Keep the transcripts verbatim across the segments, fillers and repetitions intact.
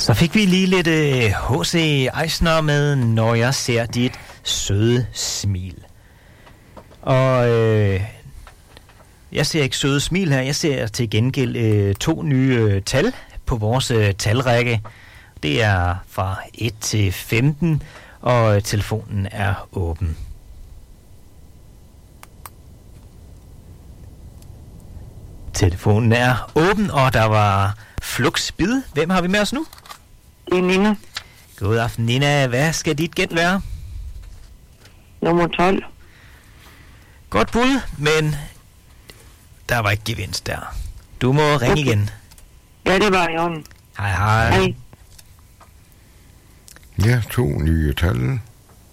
Så fik vi lige lidt H C Eisner med Når jeg ser dit søde smil. Og øh, jeg ser ikke søde smil her, jeg ser til gengæld øh, to nye øh, tal på vores øh, talrække. Det er fra et til femten, og øh, telefonen er åben. Telefonen er åben, og der var Flux Bid. Hvem har vi med os nu? Det er Nina. God aften, Nina. Hvad skal dit gæt være? Nummer tolv. Godt bud, men der var ikke gevinst der. Du må ringe okay. igen. Ja, det var i orden. Hej, hej. Hej. Ja, to nye tal.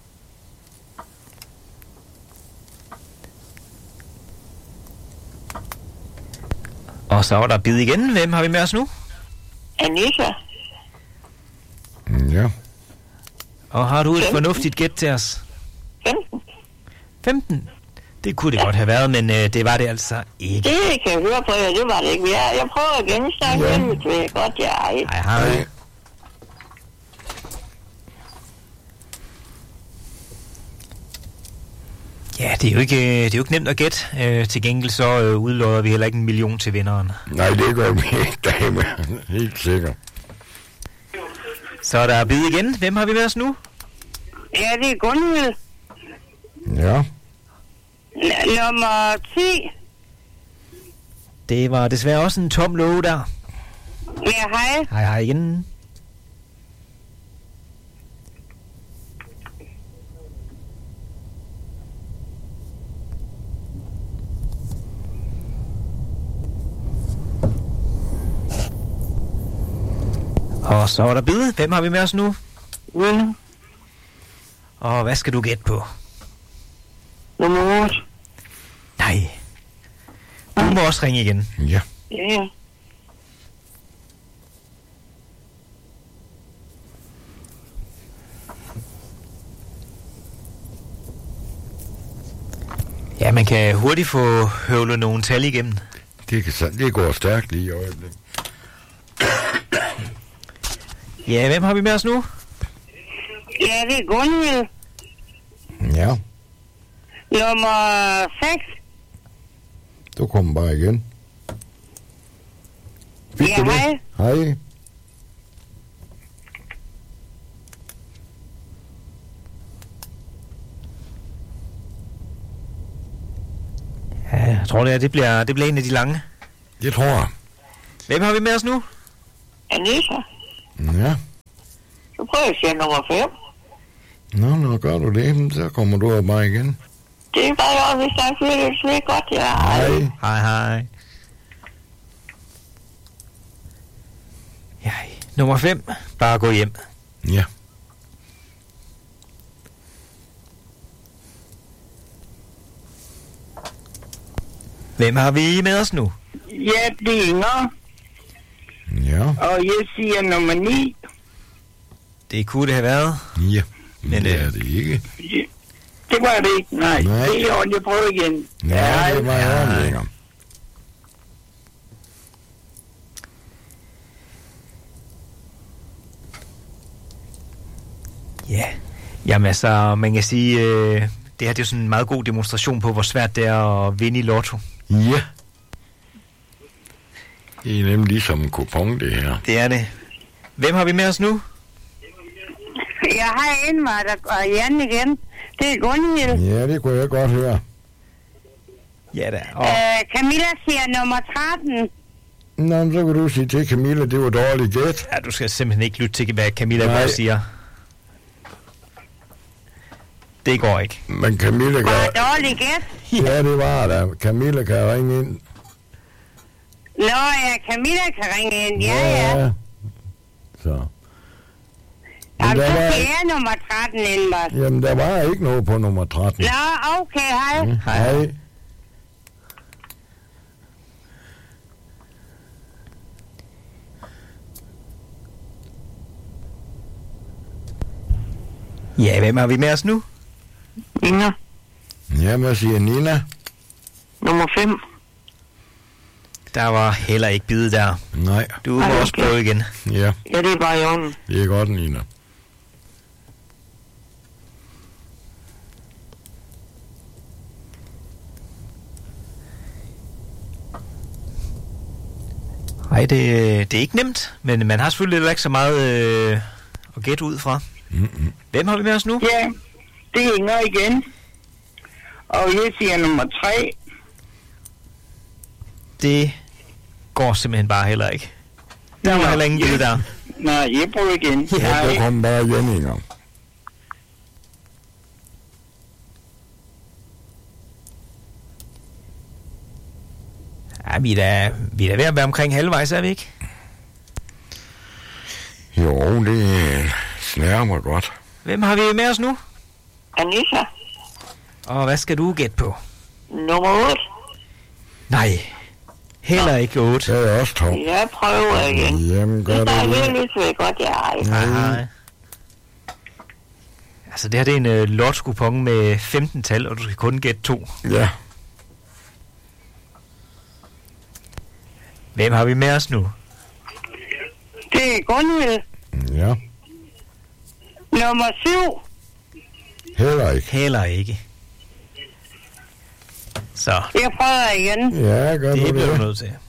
Og så var der Bid igen. Hvem har vi med os nu? Anita. Ja. Og har du et fornuftigt gæt til os? femten. femten? Det kunne det ja. godt have været, men øh, det var det altså ikke. Det kan jeg høre på jer, det var det ikke. Jeg, jeg prøver igen, snakke ja. Med det godt, jeg ej. Hej, hej. Ja, det er jo ikke, det er jo ikke nemt at gætte. Øh, til gengæld så øh, udlodder vi heller ikke en million til vinderen. Nej, det gør vi ikke, dame. Helt sikkert. Så der er Bid igen. Hvem har vi med os nu? Ja, det er Gunhild. Ja. N- nummer ti. Det var desværre også en tom låge der. Ja, hej. Hej, hej igen. Og så er der Bid. Hvem har vi med os nu? Vil. Og hvad skal du gætte på? Nummer otte. Nej. Du må også ringe igen. Ja. Ja. Ja, man kan hurtigt få høvlet nogle tal igennem. Det, kan, det går stærkt lige i øjeblikket. Ja, hvem har vi med os nu? Ja, det er Gunhild. Ja. Nummer seks. Du kommer bare igen. Fik ja, hej. Hej. Ja, jeg tror det, er, det, bliver, det bliver en af de lange. Det tror jeg. Hvem har vi med os nu? Anita. Ja. Så prøver jeg at sige nummer fem. Nå, nå, gør du det, så kommer du bare igen. Det er bare jo, hvis der er det slet godt, ja. Hej. Hej, hej. Ja, nummer fem. Bare gå hjem. Ja. Hvem har vi med os nu? Ja, det er Inger. Ja. Og jeg siger nummer ni. Det kunne det have været. Ja, men, men det øh, er det ikke. Ja, det var det ikke, nej. Nej. Det er ordentligt, jeg prøver igen. Nej, ja, det var ja. ordentligt. Ja, jamen altså, man kan sige, øh, det her det er jo sådan en meget god demonstration på, hvor svært det er at vinde i lotto. Ja. Det er nemlig ligesom en kupon, det her. Det er det. Hvem har vi med os nu? Jeg har Indmar og Jan igen. Det er Gunhild. Ja, det kunne jeg godt høre. Ja da. Og... Øh, Camilla siger nummer tretten. Nå, men så kan du sige til Camilla, det var dårligt gæt. Ja, du skal simpelthen ikke lytte til, hvad Camilla bare siger. Det går ikke. Men Camilla kan... Var det dårligt gæt? Ja, det var der. Camilla kan ringe ind. Nå ja, Camilla kan ringe ind. Ja, ja. ja. Så. Jamen, så var... siger jeg nummer tretten, Indmar. Jamen, der var ikke noget på nummer tretten. Nå, okay, hej. Mm, hej. hej. Ja, hvem har vi med os nu? Inger. Ja, hvad siger Nina? Nummer fem. Der var heller ikke bid der. Nej. Du må Ej, også okay. prøve igen. Ja, Ja, det er bare i orden. det er godt, Nina. Nej, det, det er ikke nemt, men man har selvfølgelig heller ikke så meget øh, at gætte ud fra. Mm-mm. Hvem har vi med os nu? Ja, det er Inger igen. Og jeg siger nummer tre. Det går simpelthen bare heller ikke. Der var Nå, heller ingen ja. bid der. Nej, jeg prøver igen. Ja, Nej. du kommer bare igen, Inger. Ja, vi er da, vi er da ved at være omkring halvvejs, er vi ikke? Jo, det snærer mig godt. Hvem har vi med os nu? Anissa, Og hvad skal du gætte på? nummer otte. Nej, heller ikke otte. Det er også tom. Jeg prøver igen. Jamen, gør Det er det det. lidt ved godt, jeg har. Nej. Altså, det her det er en øh, lotskupon med femten tal, og du skal kun gætte to. Ja. Hvem har vi med os nu? Det er Gunhild. Ja. Nummer syv. Heller ikke. Heller ikke. Så, Jeg prøver igen. Ja, gør det du bliver du det. nødt til.